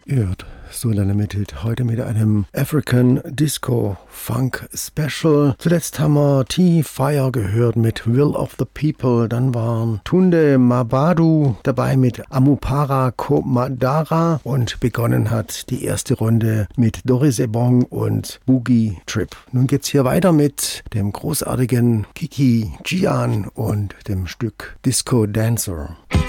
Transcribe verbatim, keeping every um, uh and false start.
Ihr hört Soul Unlimited heute mit einem African Disco Funk Special. Zuletzt haben wir T-Fire gehört mit Will of the People. Dann waren Tunde Mabadu dabei mit Amupara Komadara und begonnen hat die erste Runde mit Doris Ebong und Boogie Trip. Nun geht's hier weiter mit dem großartigen Kiki Gian und dem Stück Disco Dancer.